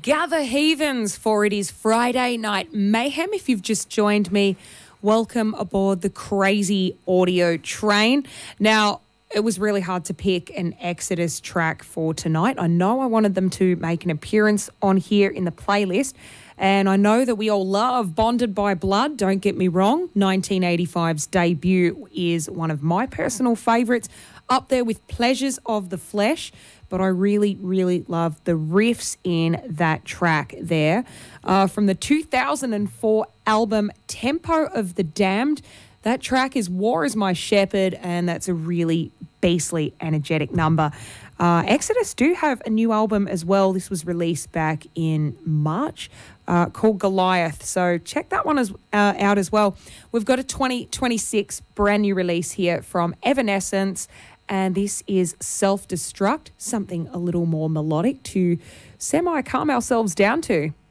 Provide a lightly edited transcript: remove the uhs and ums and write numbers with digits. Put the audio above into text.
Gather heathens, for it is Friday Night Mayhem. If you've just joined me, welcome aboard the crazy audio train. Now, it was really hard to pick an Exodus track for tonight. I know I wanted them to make an appearance on here in the playlist, and I know that we all love Bonded by Blood, don't get me wrong. 1985's debut is one of my personal favourites, up there with Pleasures of the Flesh, but I really, really love the riffs in that track there. From the 2004 album Tempo of the Damned, that track is War is My Shepherd, and that's a really beastly, energetic number. Exodus do have a new album as well. This was released back in March called Goliath. So check that one out as well. We've got a 2026 brand new release here from Evanescence, and this is Self-Destruct, something a little more melodic to semi-calm ourselves down to.